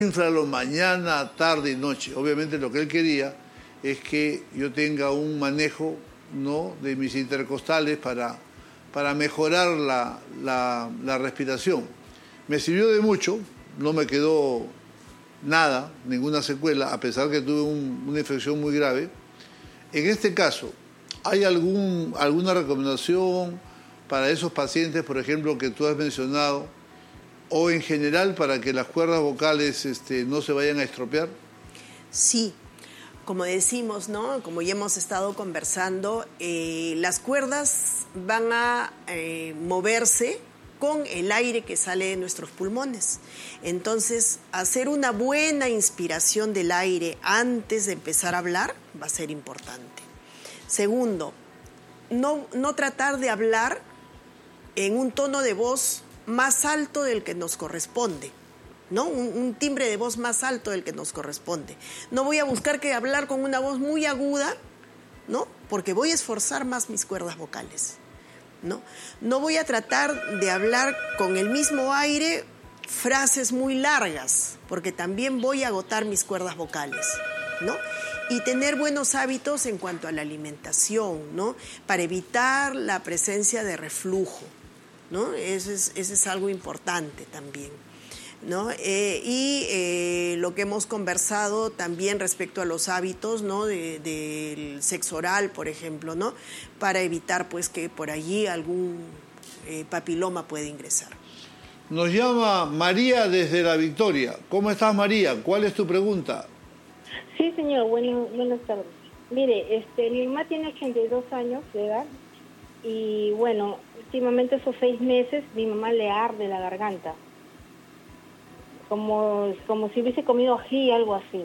Inflalo mañana, tarde y noche. Obviamente lo que él quería es que yo tenga un manejo, ¿no?, de mis intercostales para mejorar la respiración. Me sirvió de mucho, no me quedó nada, ninguna secuela, a pesar que tuve una infección muy grave. En este caso, ¿hay alguna recomendación para esos pacientes, por ejemplo, que tú has mencionado, o en general para que las cuerdas vocales no se vayan a estropear? Sí, como decimos, ¿no?, como ya hemos estado conversando, las cuerdas van a moverse con el aire que sale de nuestros pulmones. Entonces, hacer una buena inspiración del aire antes de empezar a hablar va a ser importante. Segundo, no tratar de hablar en un tono de voz más alto del que nos corresponde, ¿no? Un timbre de voz más alto del que nos corresponde. No voy a buscar hablar con una voz muy aguda, ¿no?, porque voy a esforzar más mis cuerdas vocales, ¿no? No voy a tratar de hablar con el mismo aire frases muy largas, porque también voy a agotar mis cuerdas vocales, ¿no? Y tener buenos hábitos en cuanto a la alimentación, ¿no?, para evitar la presencia de reflujo, ¿no? Eso es algo importante también, ¿no? Lo que hemos conversado también respecto a los hábitos, ¿no?, del sexo oral, por ejemplo, ¿no?, para evitar pues que por allí algún papiloma pueda ingresar. Nos llama María desde La Victoria. ¿Cómo estás, María? ¿Cuál es tu pregunta? Sí, señor. Buenas tardes. Mire, mi mamá tiene 82 años de edad y, bueno, últimamente esos 6 meses mi mamá le arde la garganta. Como si hubiese comido ají, algo así.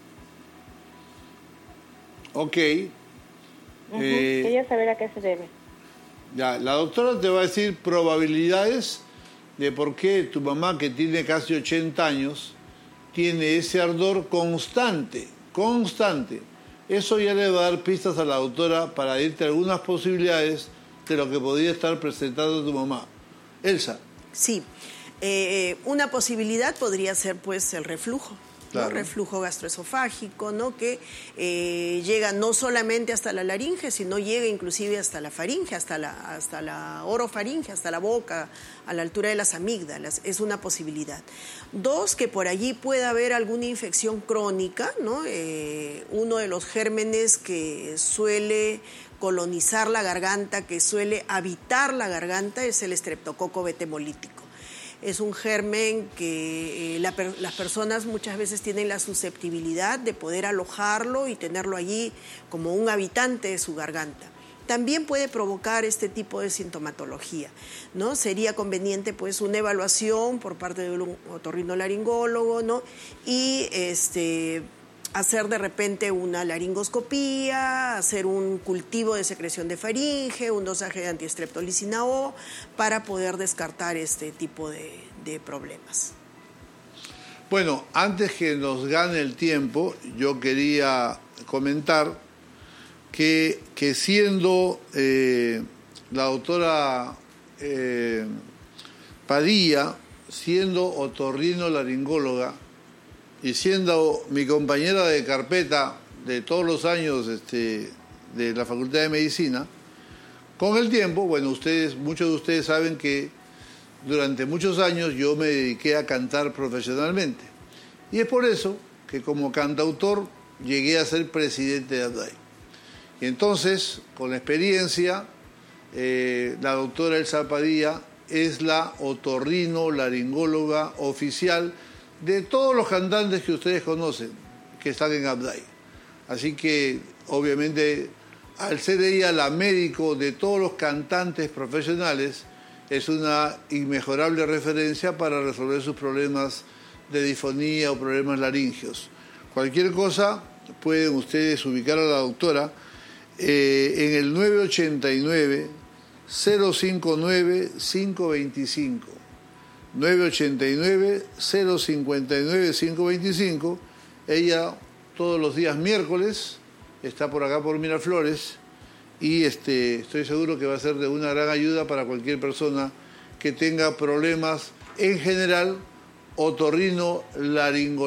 Ok. Quería saber a qué se debe. Ya, la doctora te va a decir probabilidades de por qué tu mamá, que tiene casi 80 años, tiene ese ardor constante. Eso ya le va a dar pistas a la doctora para decirte algunas posibilidades de lo que podría estar presentando tu mamá. Elsa. Sí. Una posibilidad podría ser pues el reflujo, claro, ¿no? Reflujo gastroesofágico, ¿no?, que llega no solamente hasta la laringe, sino llega inclusive hasta la faringe, hasta la orofaringe, hasta la boca, a la altura de las amígdalas. Es una posibilidad. 2, que por allí pueda haber alguna infección crónica, ¿no? Uno de los gérmenes que suele colonizar la garganta, que suele habitar la garganta, es el estreptococo betemolítico. Es un germen que las personas muchas veces tienen la susceptibilidad de poder alojarlo y tenerlo allí como un habitante de su garganta. También puede provocar este tipo de sintomatología, ¿no? Sería conveniente pues una evaluación por parte de un otorrinolaringólogo, ¿no?, y hacer de repente una laringoscopía, hacer un cultivo de secreción de faringe, un dosaje de antiestreptolicina O, para poder descartar este tipo de problemas. Bueno, antes que nos gane el tiempo, yo quería comentar que siendo la doctora Padilla, siendo otorrinolaringóloga, y siendo mi compañera de carpeta de todos los años de la Facultad de Medicina, con el tiempo, bueno, muchos de ustedes saben que durante muchos años yo me dediqué a cantar profesionalmente. Y es por eso que como cantautor llegué a ser presidente de ABDAI. Y entonces, con la experiencia, la doctora Elsa Padilla es la otorrinolaringóloga oficial de todos los cantantes que ustedes conocen, que están en ABDAI. Así que, obviamente, al ser ella la médico de todos los cantantes profesionales, es una inmejorable referencia para resolver sus problemas de disfonía o problemas laringeos. Cualquier cosa, pueden ustedes ubicar a la doctora en el 989-059-525. 989-059-525. Ella todos los días miércoles está por acá por Miraflores y estoy seguro que va a ser de una gran ayuda para cualquier persona que tenga problemas en general otorrinolaringológicos.